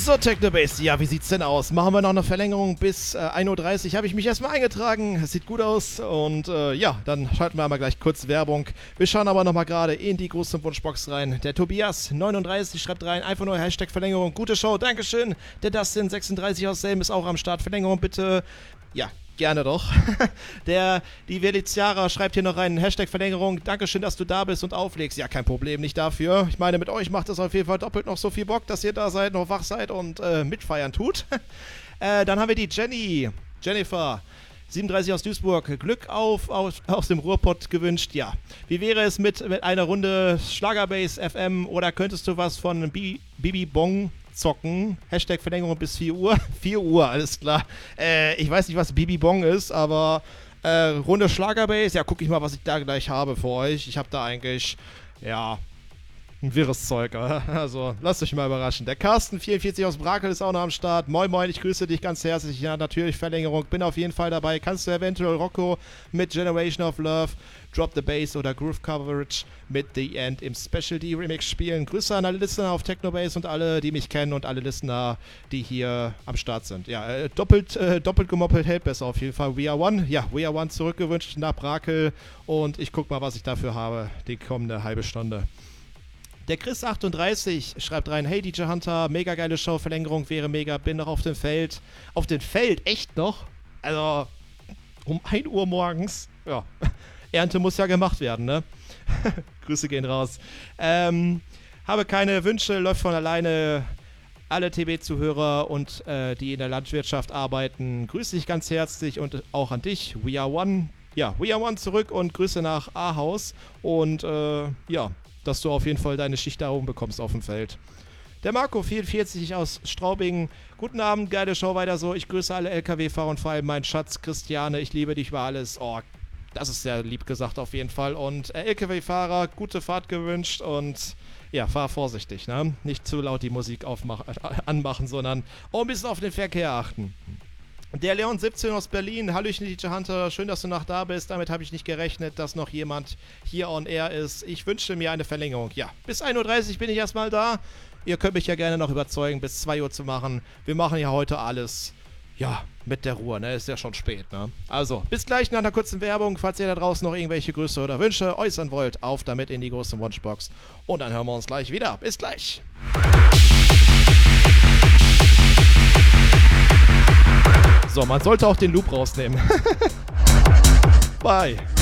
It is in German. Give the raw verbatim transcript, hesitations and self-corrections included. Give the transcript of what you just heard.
So, Technobase, ja, wie sieht's denn aus? Machen wir noch eine Verlängerung bis äh, ein Uhr dreißig, habe ich mich erstmal eingetragen, sieht gut aus und äh, ja, dann schalten wir einmal gleich kurz Werbung. Wir schauen aber nochmal gerade in die große Wunschbox rein. Der Tobias neununddreißig schreibt rein, einfach nur Hashtag Verlängerung, gute Show, Dankeschön. Der Dustin sechsunddreißig aus Selm ist auch am Start, Verlängerung bitte, ja, gerne doch. Der, die Veliziara schreibt hier noch rein, Hashtag Verlängerung, Dankeschön, dass du da bist und auflegst. Ja, kein Problem, nicht dafür. Ich meine, mit euch macht es auf jeden Fall doppelt noch so viel Bock, dass ihr da seid, noch wach seid und äh, mitfeiern tut. äh, dann haben wir die Jenny, Jennifer, siebenunddreißig aus Duisburg, Glück auf aus, aus dem Ruhrpott gewünscht. Ja, wie wäre es mit, mit einer Runde Schlagerbase F M oder könntest du was von Bi- Bibi Bong zocken? Hashtag Verlängerung bis vier Uhr. vier Uhr, alles klar. Äh, ich weiß nicht, was Bibi Bong ist, aber äh, Runde Schlagerbase, ja, guck ich mal, was ich da gleich habe für euch. Ich habe da eigentlich, ja, ein wirres Zeug, also lasst euch mal überraschen. Der Carsten vierundvierzig aus Brakel ist auch noch am Start. Moin moin, ich grüße dich ganz herzlich. Ja, natürlich Verlängerung, bin auf jeden Fall dabei. Kannst du eventuell Rocco mit Generation of Love, Drop the Bass oder Groove Coverage mit The End im Specialty Remix spielen. Grüße an alle Listener auf Technobase und alle, die mich kennen und alle Listener, die hier am Start sind. Ja, äh, doppelt, äh, doppelt gemoppelt hält besser auf jeden Fall. We Are One, ja, We Are One zurückgewünscht nach Brakel und ich guck mal, was ich dafür habe, die kommende halbe Stunde. Der Chris achtunddreißig schreibt rein, hey D J Hunter, mega geile Show, Verlängerung wäre mega, bin noch auf dem Feld. Auf dem Feld? Echt noch? Also, um ein Uhr morgens? Ja, Ernte muss ja gemacht werden, ne? Grüße gehen raus. Ähm, habe keine Wünsche, läuft von alleine. Alle T V-Zuhörer und äh, die in der Landwirtschaft arbeiten, grüße dich ganz herzlich und auch an dich. We Are One. Ja, We Are One zurück und Grüße nach Ahaus. Und äh, ja, dass du auf jeden Fall deine Schicht da oben bekommst auf dem Feld. Der Marco vierundvierzig aus Straubing. Guten Abend, geile Show weiter so. Ich grüße alle L K W-Fahrer und vor allem meinen Schatz Christiane. Ich liebe dich über alles. Oh, das ist sehr lieb gesagt auf jeden Fall. Und äh, L K W-Fahrer, gute Fahrt gewünscht und ja, fahr vorsichtig, ne? Nicht zu laut die Musik aufmach- äh, anmachen, sondern auch ein bisschen auf den Verkehr achten. Der Leon siebzehn aus Berlin, Hallöchen D J Hunter, schön, dass du noch da bist. Damit habe ich nicht gerechnet, dass noch jemand hier on air ist. Ich wünsche mir eine Verlängerung. Ja, bis ein Uhr dreißig bin ich erstmal da. Ihr könnt mich ja gerne noch überzeugen, bis zwei Uhr zu machen. Wir machen ja heute alles, ja, mit der Ruhe, ne? Ist ja schon spät, ne? Also, bis gleich nach einer kurzen Werbung. Falls ihr da draußen noch irgendwelche Grüße oder Wünsche äußern wollt, auf damit in die große Watchbox. Und dann hören wir uns gleich wieder. Bis gleich. So, man sollte auch den Loop rausnehmen. Bye.